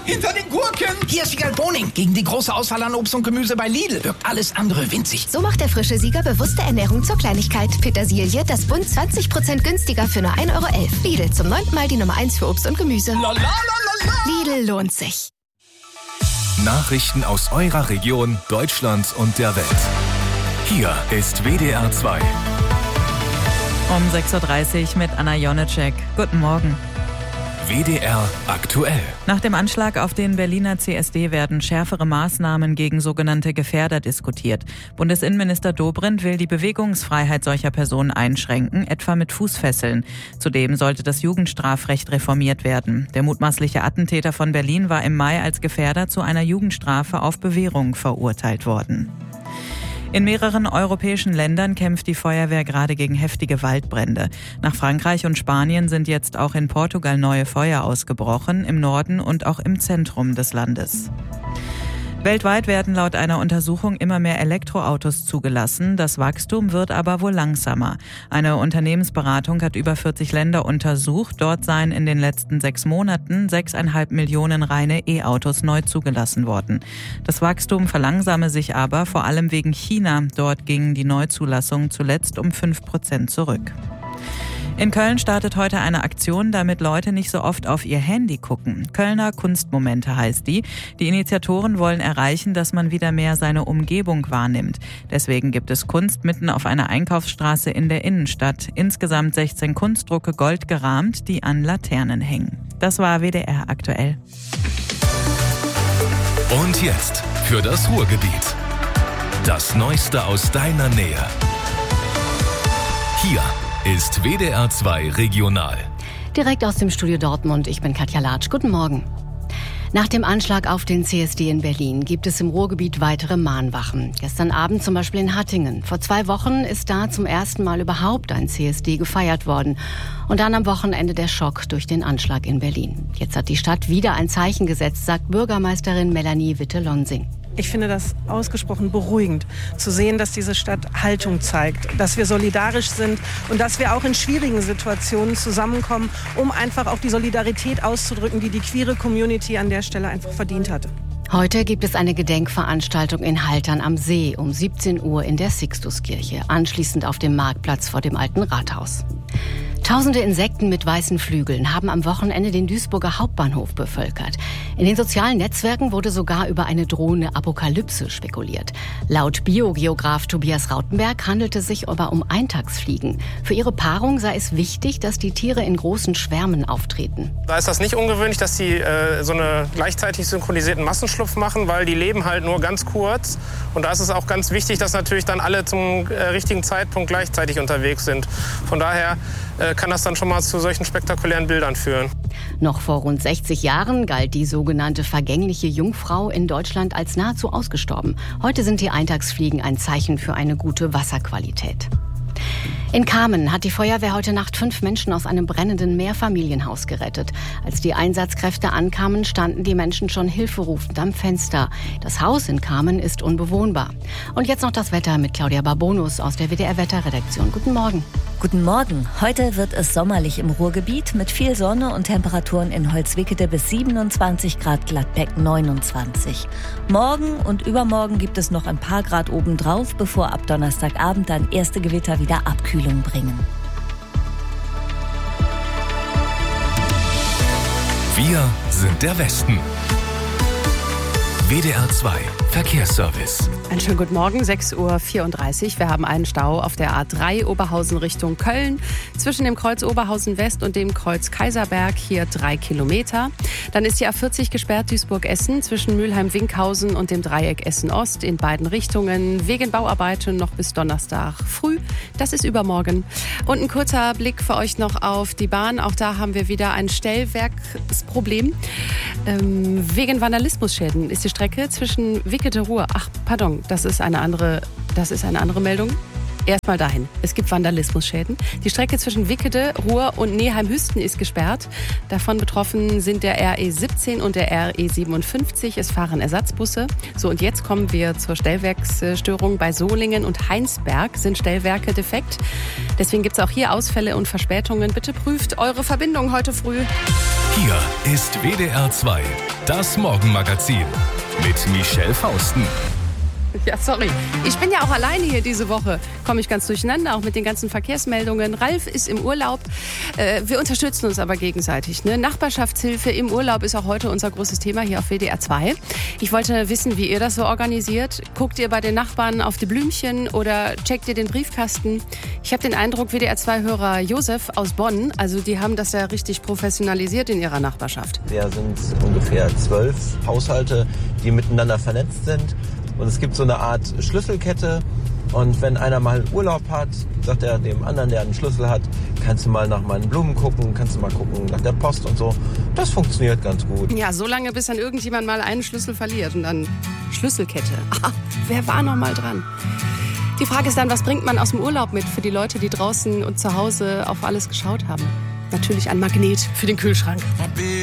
hinter den Gurken. Hier ist Sieger Boning. Gegen die große Auswahl an Obst und Gemüse bei Lidl wirkt alles andere winzig. So macht der frische Sieger bewusste Ernährung zur Kleinigkeit. Petersilie, das Bund 20% günstiger für nur 1,11 €. Lidl, zum 9. Mal die Nummer 1 für Obst und Gemüse. Lidl lohnt sich. Nachrichten aus eurer Region, Deutschland und der Welt. Hier ist WDR 2. Um 6:30 Uhr mit Anna Jonecek. Guten Morgen. WDR aktuell. Nach dem Anschlag auf den Berliner CSD werden schärfere Maßnahmen gegen sogenannte Gefährder diskutiert. Bundesinnenminister Dobrindt will die Bewegungsfreiheit solcher Personen einschränken, etwa mit Fußfesseln. Zudem sollte das Jugendstrafrecht reformiert werden. Der mutmaßliche Attentäter von Berlin war im Mai als Gefährder zu einer Jugendstrafe auf Bewährung verurteilt worden. In mehreren europäischen Ländern kämpft die Feuerwehr gerade gegen heftige Waldbrände. Nach Frankreich und Spanien sind jetzt auch in Portugal neue Feuer ausgebrochen, im Norden und auch im Zentrum des Landes. Weltweit werden laut einer Untersuchung immer mehr Elektroautos zugelassen. Das Wachstum wird aber wohl langsamer. Eine Unternehmensberatung hat über 40 Länder untersucht. Dort seien in den letzten 6 Monaten 6,5 Millionen reine E-Autos neu zugelassen worden. Das Wachstum verlangsame sich aber vor allem wegen China. Dort gingen die Neuzulassungen zuletzt um 5% zurück. In Köln startet heute eine Aktion, damit Leute nicht so oft auf ihr Handy gucken. Kölner Kunstmomente heißt die. Die Initiatoren wollen erreichen, dass man wieder mehr seine Umgebung wahrnimmt. Deswegen gibt es Kunst mitten auf einer Einkaufsstraße in der Innenstadt. Insgesamt 16 Kunstdrucke gold gerahmt, die an Laternen hängen. Das war WDR aktuell. Und jetzt für das Ruhrgebiet. Das Neueste aus deiner Nähe. Hier ist WDR 2 Regional. Direkt aus dem Studio Dortmund, ich bin Katja Latsch. Guten Morgen. Nach dem Anschlag auf den CSD in Berlin gibt es im Ruhrgebiet weitere Mahnwachen. Gestern Abend zum Beispiel in Hattingen. Vor 2 Wochen ist da zum ersten Mal überhaupt ein CSD gefeiert worden. Und dann am Wochenende der Schock durch den Anschlag in Berlin. Jetzt hat die Stadt wieder ein Zeichen gesetzt, sagt Bürgermeisterin Melanie Witte-Lonsing. Ich finde das ausgesprochen beruhigend, zu sehen, dass diese Stadt Haltung zeigt, dass wir solidarisch sind und dass wir auch in schwierigen Situationen zusammenkommen, um einfach auch die Solidarität auszudrücken, die die queere Community an der Stelle einfach verdient hatte. Heute gibt es eine Gedenkveranstaltung in Haltern am See um 17 Uhr in der Sixtuskirche, anschließend auf dem Marktplatz vor dem alten Rathaus. Tausende Insekten mit weißen Flügeln haben am Wochenende den Duisburger Hauptbahnhof bevölkert. In den sozialen Netzwerken wurde sogar über eine drohende Apokalypse spekuliert. Laut Biogeograf Tobias Rautenberg handelt es sich aber um Eintagsfliegen. Für ihre Paarung sei es wichtig, dass die Tiere in großen Schwärmen auftreten. Da ist das nicht ungewöhnlich, dass sie so einen gleichzeitig synchronisierten Massenschlupf machen, weil die leben halt nur ganz kurz. Und da ist es auch ganz wichtig, dass natürlich dann alle zum richtigen Zeitpunkt gleichzeitig unterwegs sind. Von daher kann das dann schon mal zu solchen spektakulären Bildern führen. Noch vor rund 60 Jahren galt die sogenannte vergängliche Jungfrau in Deutschland als nahezu ausgestorben. Heute sind die Eintagsfliegen ein Zeichen für eine gute Wasserqualität. In Kamen hat die Feuerwehr heute Nacht 5 Menschen aus einem brennenden Mehrfamilienhaus gerettet. Als die Einsatzkräfte ankamen, standen die Menschen schon hilferufend am Fenster. Das Haus in Kamen ist unbewohnbar. Und jetzt noch das Wetter mit Claudia Barbonus aus der WDR-Wetterredaktion. Guten Morgen. Guten Morgen. Heute wird es sommerlich im Ruhrgebiet mit viel Sonne und Temperaturen in Holzwickede bis 27 Grad, Gladbeck 29. Morgen und übermorgen gibt es noch ein paar Grad obendrauf, bevor ab Donnerstagabend dann erste Gewitter wieder Abkühlung bringen. Wir sind der Westen. WDR 2 Verkehrsservice. Einen schönen guten Morgen, 6:34 Uhr. Wir haben einen Stau auf der A3 Oberhausen Richtung Köln. Zwischen dem Kreuz Oberhausen West und dem Kreuz Kaiserberg hier 3 Kilometer. Dann ist die A40 gesperrt Duisburg-Essen zwischen Mülheim-Winkhausen und dem Dreieck Essen-Ost in beiden Richtungen. Wegen Bauarbeiten noch bis Donnerstag früh. Das ist übermorgen. Und ein kurzer Blick für euch noch auf die Bahn. Auch da haben wir wieder ein Stellwerksproblem. Wegen Vandalismusschäden ist die Strecke zwischen Wickede-Ruhr. Das ist eine andere Meldung. Erstmal dahin. Es gibt Vandalismusschäden. Die Strecke zwischen Wickede, Ruhr und Neheim-Hüsten ist gesperrt. Davon betroffen sind der RE17 und der RE57. Es fahren Ersatzbusse. So, und jetzt kommen wir zur Stellwerksstörung. Bei Solingen und Heinsberg sind Stellwerke defekt. Deswegen gibt es auch hier Ausfälle und Verspätungen. Bitte prüft eure Verbindung heute früh. Hier ist WDR 2, das Morgenmagazin mit Michelle Fausten. Ja, sorry. Ich bin ja auch alleine hier diese Woche. Komme ich ganz durcheinander, auch mit den ganzen Verkehrsmeldungen. Ralf ist im Urlaub. Wir unterstützen uns aber gegenseitig. Ne? Nachbarschaftshilfe im Urlaub ist auch heute unser großes Thema hier auf WDR 2. Ich wollte wissen, wie ihr das so organisiert. Guckt ihr bei den Nachbarn auf die Blümchen oder checkt ihr den Briefkasten? Ich habe den Eindruck, WDR 2-Hörer Josef aus Bonn, also die haben das ja richtig professionalisiert in ihrer Nachbarschaft. Wir sind ungefähr 12 Haushalte, die miteinander vernetzt sind. Und es gibt so eine Art Schlüsselkette. Und wenn einer mal Urlaub hat, sagt er dem anderen, der einen Schlüssel hat, kannst du mal nach meinen Blumen gucken, kannst du mal gucken nach der Post und so. Das funktioniert ganz gut. Ja, so lange, bis dann irgendjemand mal einen Schlüssel verliert. Und dann Schlüsselkette. Ah, wer war noch mal dran? Die Frage ist dann, was bringt man aus dem Urlaub mit für die Leute, die draußen und zu Hause auf alles geschaut haben? Natürlich ein Magnet für den Kühlschrank.